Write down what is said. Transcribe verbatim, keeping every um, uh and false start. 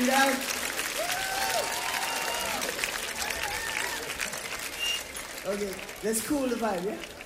again, guys. Okay, let's cool the vibe, yeah?